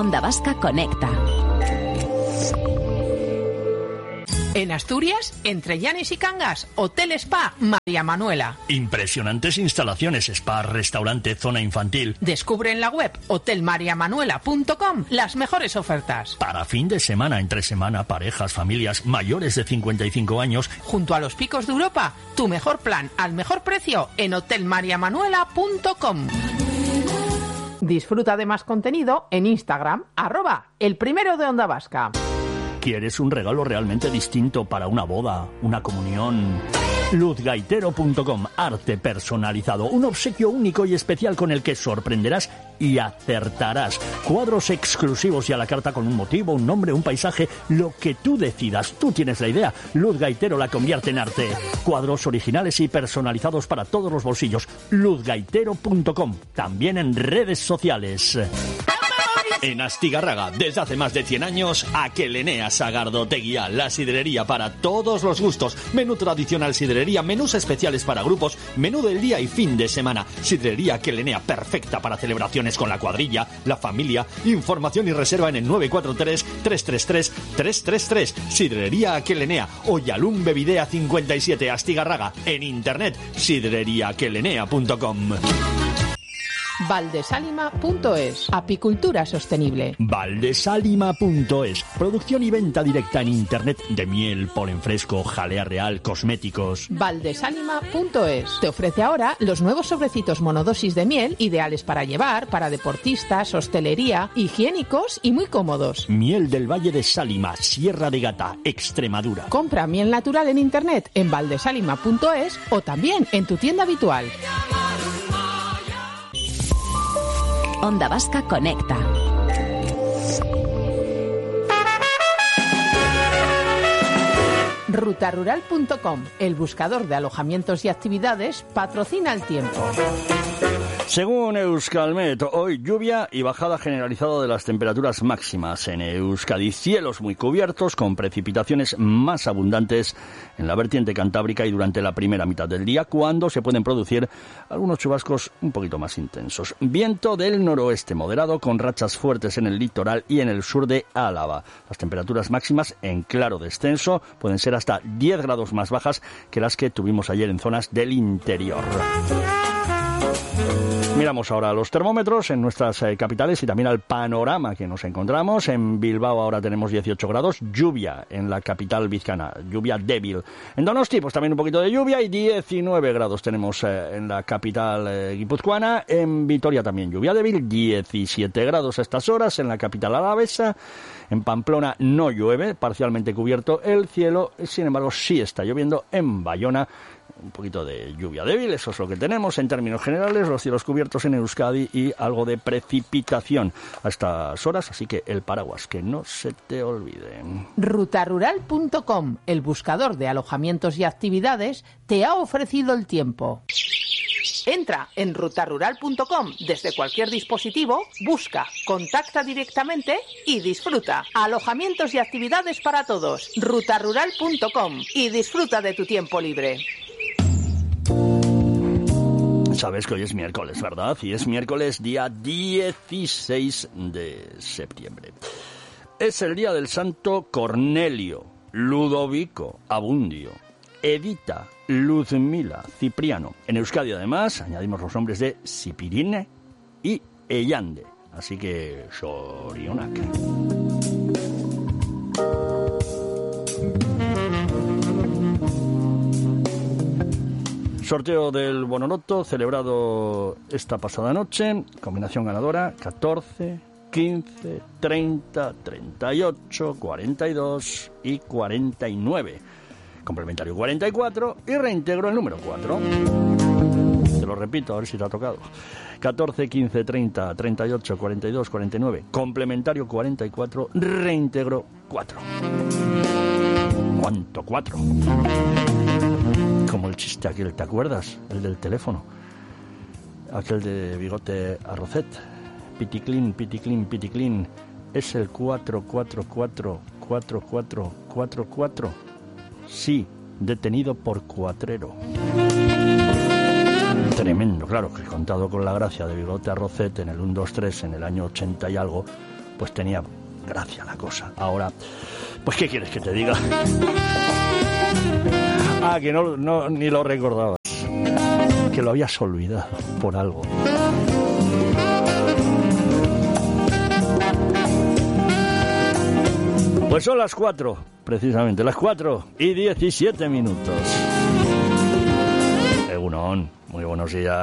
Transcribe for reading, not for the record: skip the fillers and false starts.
Onda Vasca Conecta. En Asturias, entre Llanes y Cangas, Hotel Spa María Manuela. Impresionantes instalaciones, spa, restaurante, zona infantil. Descubre en la web hotelmariamanuela.com las mejores ofertas. Para fin de semana, entre semana, parejas, familias mayores de 55 años. Junto a los picos de Europa, tu mejor plan al mejor precio en hotelmariamanuela.com. Disfruta de más contenido en Instagram, @elprimero de Onda Vasca. ¿Quieres un regalo realmente distinto para una boda, una comunión? Luzgaitero.com, arte personalizado, un obsequio único y especial con el que sorprenderás y acertarás. Cuadros exclusivos y a la carta con un motivo, un nombre, un paisaje, lo que tú decidas. Tú tienes la idea. Luz Gaitero la convierte en arte. Cuadros originales y personalizados para todos los bolsillos. Luzgaitero.com, también en redes sociales. En Astigarraga, desde hace más de 100 años, Aquelenea Sagardoteguía, la sidrería para todos los gustos. Menú tradicional sidrería, menús especiales para grupos, menú del día y fin de semana. Sidrería Aquelenea, perfecta para celebraciones con la cuadrilla, la familia. Información y reserva en el 943-333-333. Sidrería Aquelenea, Oyalum Bevidea 57, Astigarraga. En internet, sidreriaaquelenea.com. Valdesalima.es, apicultura sostenible. Valdesalima.es, producción y venta directa en internet de miel, polen fresco, jalea real, cosméticos. Valdesalima.es te ofrece ahora los nuevos sobrecitos monodosis de miel, ideales para llevar, para deportistas, hostelería, higiénicos y muy cómodos. Miel del Valle de Sálima, Sierra de Gata, Extremadura. Compra miel natural en internet en valdesalima.es o también en tu tienda habitual. Onda Vasca Conecta. Rutarural.com, el buscador de alojamientos y actividades, patrocina el tiempo. Según Euskalmet, hoy lluvia y bajada generalizada de las temperaturas máximas en Euskadi. Cielos muy cubiertos con precipitaciones más abundantes en la vertiente cantábrica y durante la primera mitad del día, cuando se pueden producir algunos chubascos un poquito más intensos. Viento del noroeste moderado con rachas fuertes en el litoral y en el sur de Álava. Las temperaturas máximas en claro descenso pueden ser hasta 10 grados más bajas que las que tuvimos ayer en zonas del interior. Miramos ahora a los termómetros en nuestras capitales y también al panorama que nos encontramos. En Bilbao ahora tenemos 18 grados, lluvia en la capital vizcana, lluvia débil. En Donosti pues también un poquito de lluvia y 19 grados tenemos en la capital guipuzcoana. En Vitoria también lluvia débil, 17 grados a estas horas en la capital alavesa. En Pamplona no llueve, parcialmente cubierto el cielo, sin embargo sí está lloviendo en Bayona. Un poquito de lluvia débil, eso es lo que tenemos en términos generales, los cielos cubiertos en Euskadi y algo de precipitación a estas horas, así que el paraguas, que no se te olvide. Rutarural.com, el buscador de alojamientos y actividades, te ha ofrecido el tiempo. Entra en rutarural.com desde cualquier dispositivo, busca, contacta directamente y disfruta. Alojamientos y actividades para todos. Rutarural.com y disfruta de tu tiempo libre. Sabes que hoy es miércoles, ¿verdad? Y es miércoles día 16 de septiembre. Es el día del santo Cornelio, Ludovico, Abundio, Edita, Luzmila, Cipriano. En Euskadi, además, añadimos los nombres de Sipirine y Ellande. Así que, Sorionak. Sorteo del Bonoloto celebrado esta pasada noche. Combinación ganadora 14, 15, 30, 38, 42 y 49. Complementario 44 y reintegro el número 4. Te lo repito, a ver si te ha tocado. 14, 15, 30, 38, 42, 49. Complementario 44, reintegro 4. ¿Cuánto 4? Como el chiste aquel, ¿te acuerdas? El del teléfono. Aquel de bigote Arrocet. Piticlin, piticlin, piticlin. Es el 4444444. Sí, detenido por cuatrero. Tremendo, claro, que contado con la gracia de bigote Arrocet en el 1, 2, 3 en el año 80 y algo, pues tenía gracia la cosa. Ahora, pues ¿qué quieres que te diga? Ah, que no ni lo recordabas. Que lo habías olvidado por algo. Pues son las 4, precisamente, las 4:17. Egunon, muy buenos días.